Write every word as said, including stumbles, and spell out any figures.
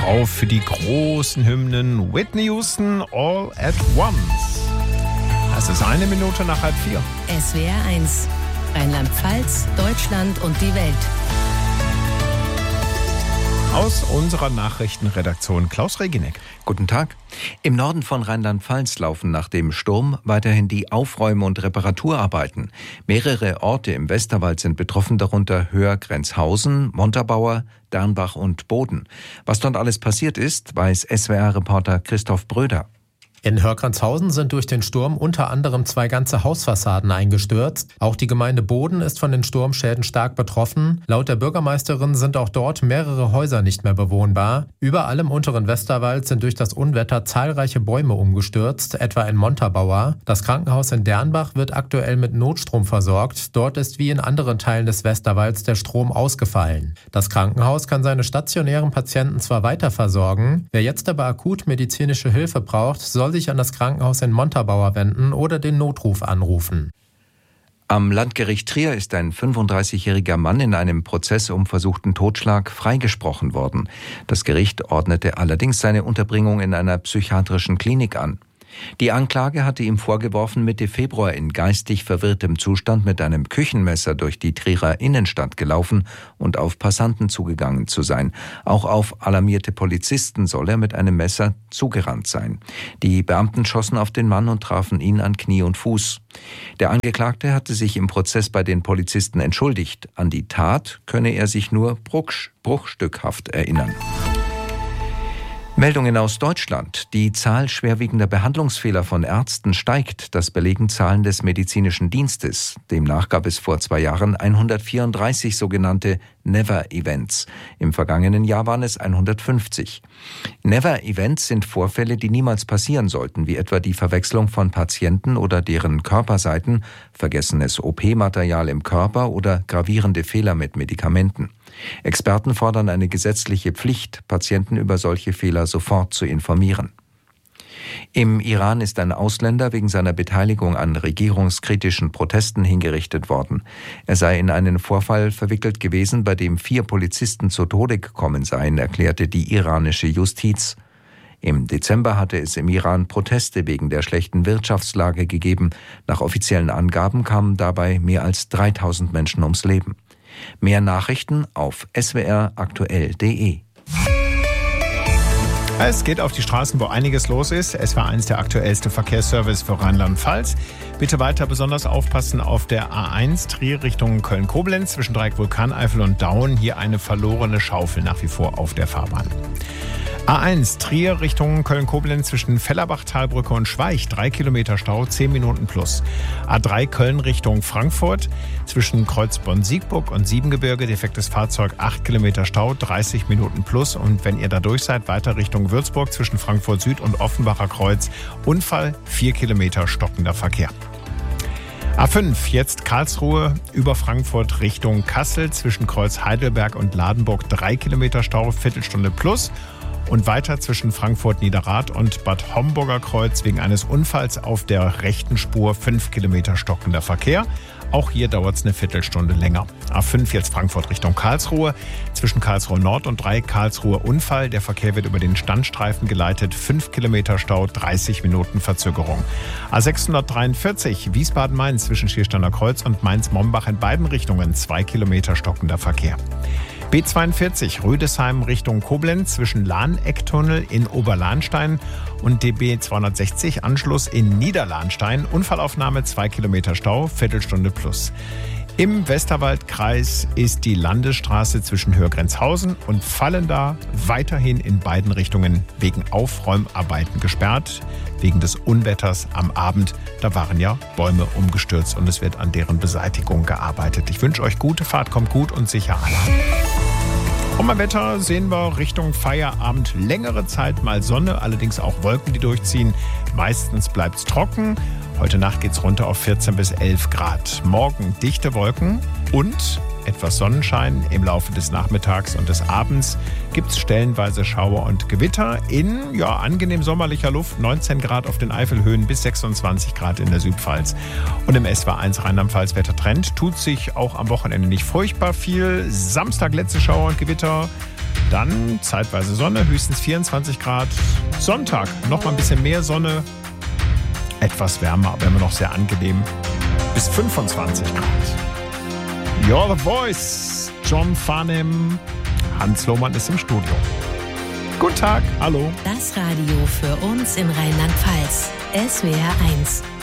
Auf für die großen Hymnen Whitney Houston, All at Once. Es ist eine Minute nach halb vier. S W R eins, Rheinland-Pfalz, Deutschland und die Welt. Aus unserer Nachrichtenredaktion Klaus Reginek. Guten Tag. Im Norden von Rheinland-Pfalz laufen nach dem Sturm weiterhin die Aufräum- und Reparaturarbeiten. Mehrere Orte im Westerwald sind betroffen, darunter Höhr-Grenzhausen, Montabaur, Dernbach und Boden. Was dort alles passiert ist, weiß S W R-Reporter Christoph Bröder. In Höhr-Grenzhausen sind durch den Sturm unter anderem zwei ganze Hausfassaden eingestürzt. Auch die Gemeinde Boden ist von den Sturmschäden stark betroffen. Laut der Bürgermeisterin sind auch dort mehrere Häuser nicht mehr bewohnbar. Überall im unteren Westerwald sind durch das Unwetter zahlreiche Bäume umgestürzt, etwa in Montabaur. Das Krankenhaus in Dernbach wird aktuell mit Notstrom versorgt. Dort ist wie in anderen Teilen des Westerwalds der Strom ausgefallen. Das Krankenhaus kann seine stationären Patienten zwar weiter versorgen. Wer jetzt aber akut medizinische Hilfe braucht, soll sich an das Krankenhaus in Montabaur wenden oder den Notruf anrufen. Am Landgericht Trier ist ein fünfunddreißigjähriger Mann in einem Prozess um versuchten Totschlag freigesprochen worden. Das Gericht ordnete allerdings seine Unterbringung in einer psychiatrischen Klinik an. Die Anklage hatte ihm vorgeworfen, Mitte Februar in geistig verwirrtem Zustand mit einem Küchenmesser durch die Trierer Innenstadt gelaufen und auf Passanten zugegangen zu sein. Auch auf alarmierte Polizisten soll er mit einem Messer zugerannt sein. Die Beamten schossen auf den Mann und trafen ihn an Knie und Fuß. Der Angeklagte hatte sich im Prozess bei den Polizisten entschuldigt. An die Tat könne er sich nur bruchstückhaft erinnern. Meldungen aus Deutschland. Die Zahl schwerwiegender Behandlungsfehler von Ärzten steigt. Das belegen Zahlen des medizinischen Dienstes. Demnach gab es vor zwei Jahren hundertvierunddreißig sogenannte Never-Events. Im vergangenen Jahr waren es hundertfünfzig. Never-Events sind Vorfälle, die niemals passieren sollten, wie etwa die Verwechslung von Patienten oder deren Körperseiten, vergessenes O P-Material im Körper oder gravierende Fehler mit Medikamenten. Experten fordern eine gesetzliche Pflicht, Patienten über solche Fehler sofort zu informieren. Im Iran ist ein Ausländer wegen seiner Beteiligung an regierungskritischen Protesten hingerichtet worden. Er sei in einen Vorfall verwickelt gewesen, bei dem vier Polizisten zu Tode gekommen seien, erklärte die iranische Justiz. Im Dezember hatte es im Iran Proteste wegen der schlechten Wirtschaftslage gegeben. Nach offiziellen Angaben kamen dabei mehr als dreitausend Menschen ums Leben. Mehr Nachrichten auf s w r aktuell punkt d e. Es geht auf die Straßen, wo einiges los ist. Es war eins der aktuellste Verkehrsservice für Rheinland-Pfalz. Bitte weiter besonders aufpassen auf der A eins Trier Richtung Köln-Koblenz zwischen Dreieck Vulkaneifel und Daun. Hier eine verlorene Schaufel nach wie vor auf der Fahrbahn. A eins Trier Richtung Köln-Koblenz zwischen Fellerbach, Talbrücke und Schweich. Drei Kilometer Stau, zehn Minuten plus. A drei Köln Richtung Frankfurt zwischen Kreuzborn-Siegburg und Siebengebirge. Defektes Fahrzeug, acht Kilometer Stau, dreißig Minuten plus. Und wenn ihr da durch seid, weiter Richtung Würzburg zwischen Frankfurt Süd und Offenbacher Kreuz. Unfall, vier Kilometer stockender Verkehr. A fünf, jetzt Karlsruhe über Frankfurt Richtung Kassel zwischen Kreuz Heidelberg und Ladenburg. Drei Kilometer Stau, Viertelstunde plus. Und weiter zwischen Frankfurt-Niederrad und Bad Homburger Kreuz wegen eines Unfalls auf der rechten Spur fünf Kilometer stockender Verkehr. Auch hier dauert es eine Viertelstunde länger. A fünf jetzt Frankfurt Richtung Karlsruhe. Zwischen Karlsruhe Nord und drei Karlsruhe Unfall. Der Verkehr wird über den Standstreifen geleitet. fünf Kilometer Stau, dreißig Minuten Verzögerung. A sechshundertdreiundvierzig Wiesbaden-Mainz zwischen Schiersteiner Kreuz und Mainz-Mombach in beiden Richtungen. zwei Kilometer stockender Verkehr. B zweiundvierzig Rüdesheim Richtung Koblenz zwischen Lahnecktunnel in Oberlahnstein und D B zweihundertsechzig Anschluss in Niederlahnstein. Unfallaufnahme zwei Kilometer Stau, Viertelstunde plus. Im Westerwaldkreis ist die Landesstraße zwischen Höhr-Grenzhausen und Vallendar weiterhin in beiden Richtungen wegen Aufräumarbeiten gesperrt. Wegen des Unwetters am Abend, da waren ja Bäume umgestürzt und es wird an deren Beseitigung gearbeitet. Ich wünsche euch gute Fahrt, kommt gut und sicher an. Und beim Wetter sehen wir Richtung Feierabend längere Zeit mal Sonne, allerdings auch Wolken, die durchziehen. Meistens bleibt es trocken. Heute Nacht geht es runter auf vierzehn bis elf Grad. Morgen dichte Wolken und etwas Sonnenschein. Im Laufe des Nachmittags und des Abends gibt es stellenweise Schauer und Gewitter in ja, angenehm sommerlicher Luft. neunzehn Grad auf den Eifelhöhen bis sechsundzwanzig Grad in der Südpfalz. Und im S W R eins Rheinland-Pfalz Wettertrend tut sich auch am Wochenende nicht furchtbar viel. Samstag letzte Schauer und Gewitter. Dann zeitweise Sonne, höchstens vierundzwanzig Grad. Sonntag noch mal ein bisschen mehr Sonne, etwas wärmer, aber immer noch sehr angenehm, bis fünfundzwanzig Grad. Your Voice, John Farnham, Hans Lohmann ist im Studio. Guten Tag, hallo. Das Radio für uns in Rheinland-Pfalz, S W R eins.